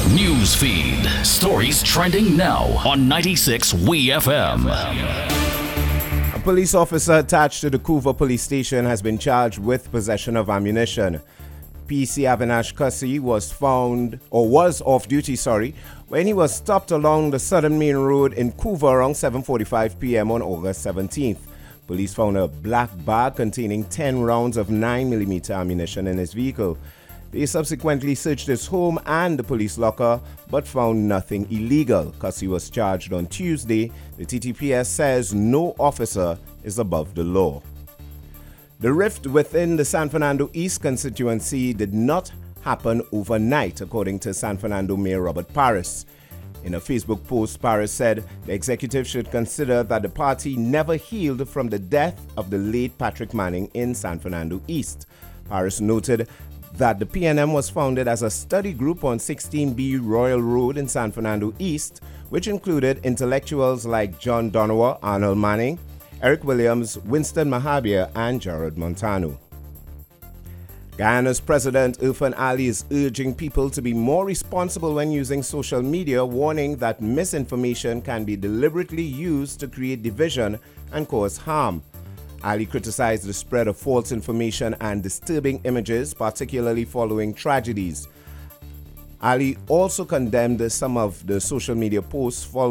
News feed. Stories trending now on 96 WeFM. A police officer attached to the Couva police station has been charged with possession of ammunition. PC Avinash Kasi was off duty, when he was stopped along the Southern Main Road in Couva around 7:45 p.m. on August 17th. Police found a black bag containing 10 rounds of 9mm ammunition in his vehicle. They subsequently searched his home and the police locker, but found nothing illegal. Kasi was charged on Tuesday. The TTPS says no officer is above the law. The rift within the San Fernando East constituency did not happen overnight, according to San Fernando Mayor Robert Parris. In a Facebook post, Parris said the executive should consider that the party never healed from the death of the late Patrick Manning in San Fernando East. Parris noted that the PNM was founded as a study group on 16B Royal Road in San Fernando East, which included intellectuals like John Donowa, Arnold Manning, Eric Williams, Winston Mahabir, and Gerard Montano. Guyana's President Irfan Ali is urging people to be more responsible when using social media, warning that misinformation can be deliberately used to create division and cause harm. Ali criticized the spread of false information and disturbing images, particularly following tragedies. Ali also condemned some of the social media posts